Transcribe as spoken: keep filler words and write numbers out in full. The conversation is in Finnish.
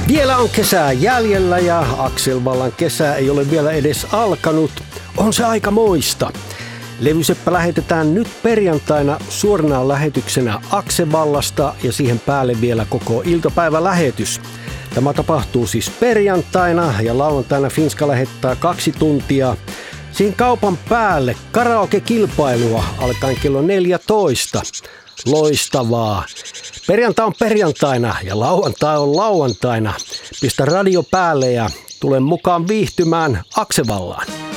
Vielä on kesää jäljellä ja Akselvallan kesä ei ole vielä edes alkanut. On se aika moista. Levyseppä lähetetään nyt perjantaina suorana lähetyksenä Aksevallasta ja siihen päälle vielä koko iltapäivälähetys. Tämä tapahtuu siis perjantaina ja lauantaina Finska lähettää kaksi tuntia. Siihen kaupan päälle karaoke-kilpailua alkaen kello neljätoista. Loistavaa. Perjantai on perjantaina ja lauantai on lauantaina. Pistä radio päälle ja tule mukaan viihtymään Aksevallaan.